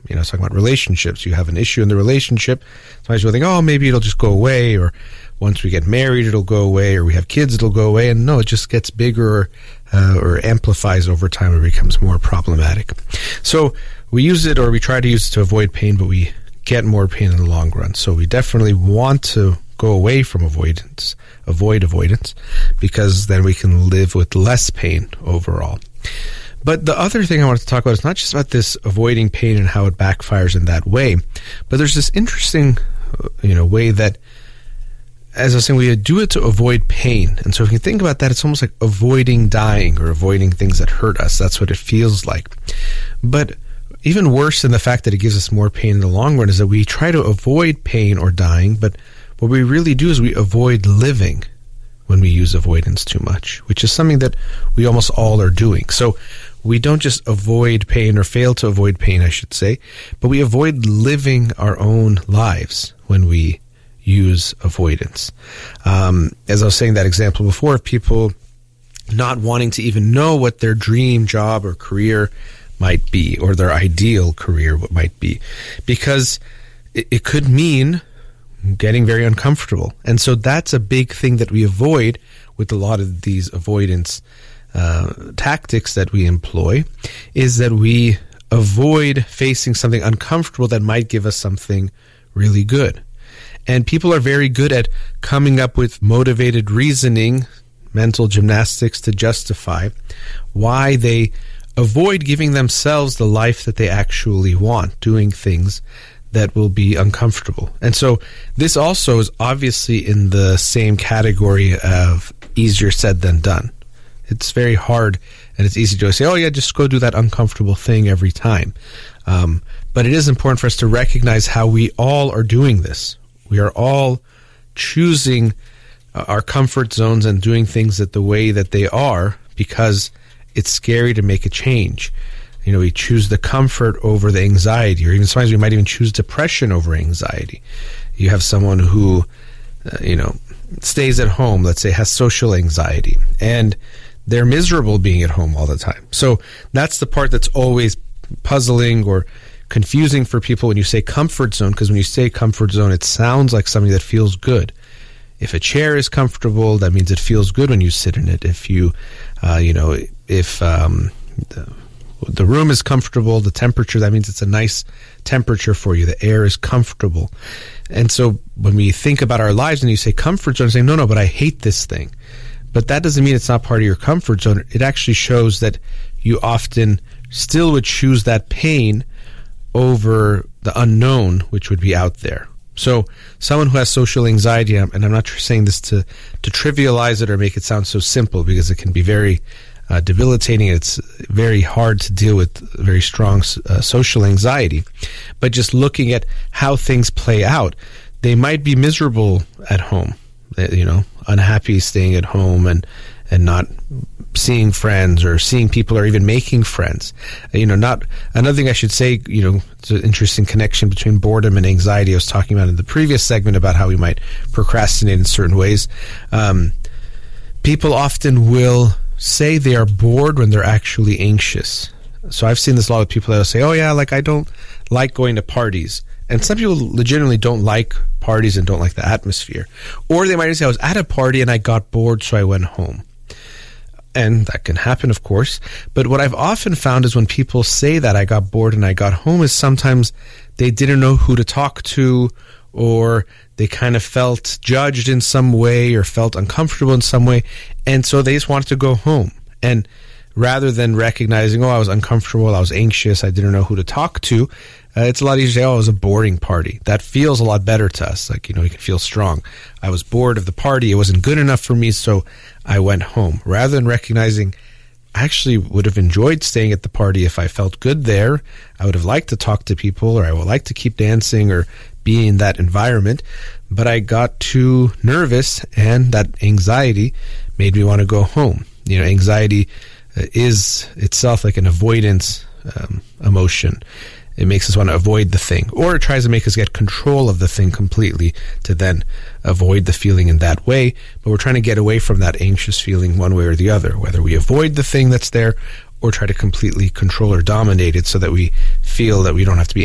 talking about relationships. You have an issue in the relationship. Sometimes you'll think, oh, maybe it'll just go away, or once we get married, it'll go away, or we have kids, it'll go away. And no, it just gets bigger or amplifies over time and becomes more problematic. So we use it, or we try to use it to avoid pain, but we get more pain in the long run. So we definitely want to go away from avoid avoidance, because then we can live with less pain overall. But the other thing I want to talk about is not just about this avoiding pain and how it backfires in that way, but there's this interesting, way that, as I was saying, we do it to avoid pain. And so if you think about that, it's almost like avoiding dying or avoiding things that hurt us. That's what it feels like. But even worse than the fact that it gives us more pain in the long run is that we try to avoid pain or dying, but what we really do is we avoid living when we use avoidance too much, which is something that we almost all are doing. So we don't just avoid pain, or fail to avoid pain, I should say, but we avoid living our own lives when we use avoidance. As I was saying that example before, of people not wanting to even know what their dream job or career might be, or their ideal career might be, because it could mean getting very uncomfortable. And so that's a big thing that we avoid with a lot of these avoidance tactics that we employ, is that we avoid facing something uncomfortable that might give us something really good. And people are very good at coming up with motivated reasoning, mental gymnastics, to justify why they avoid giving themselves the life that they actually want, doing things that will be uncomfortable. And so this also is obviously in the same category of easier said than done. It's very hard, and it's easy to say, oh yeah, just go do that uncomfortable thing every time. But it is important for us to recognize how we all are doing this. We are all choosing our comfort zones and doing things the way that they are, because it's scary to make a change. We choose the comfort over the anxiety, or even sometimes we might even choose depression over anxiety. You have someone who, stays at home, let's say, has social anxiety, and they're miserable being at home all the time. So that's the part that's always puzzling or confusing for people when you say comfort zone, because when you say comfort zone, it sounds like something that feels good. If a chair is comfortable, that means it feels good when you sit in it. If you, if the room is comfortable, the temperature, that means it's a nice temperature for you. The air is comfortable. And so when we think about our lives and you say comfort zone, say, no, but I hate this thing. But that doesn't mean it's not part of your comfort zone. It actually shows that you often still would choose that pain over the unknown, which would be out there. So someone who has social anxiety, and I'm not saying this to trivialize it or make it sound so simple, because it can be very debilitating. It's very hard to deal with very strong social anxiety. But just looking at how things play out, they might be miserable at home, unhappy staying at home and not seeing friends or seeing people or even making friends. Not another thing I should say, it's an interesting connection between boredom and anxiety. I was talking about in the previous segment about how we might procrastinate in certain ways. People often will say they are bored when they're actually anxious. So I've seen this a lot with people that will say, oh yeah, I don't like going to parties. And some people legitimately don't like parties and don't like the atmosphere. Or they might say, I was at a party and I got bored, so I went home. And that can happen, of course. But what I've often found is when people say that I got bored and I got home, is sometimes they didn't know who to talk to, or they kind of felt judged in some way or felt uncomfortable in some way. And so they just wanted to go home. And rather than recognizing, I was uncomfortable, I was anxious, I didn't know who to talk to, it's a lot easier to say, it was a boring party. That feels a lot better to us. You can feel strong. I was bored of the party. It wasn't good enough for me, so I went home. Rather than recognizing, I actually would have enjoyed staying at the party if I felt good there. I would have liked to talk to people, or I would like to keep dancing or be in that environment. But I got too nervous, and that anxiety made me want to go home. Anxiety is itself like an avoidance emotion. It makes us want to avoid the thing, or it tries to make us get control of the thing completely to then avoid the feeling in that way. But we're trying to get away from that anxious feeling one way or the other, whether we avoid the thing that's there or try to completely control or dominate it so that we feel that we don't have to be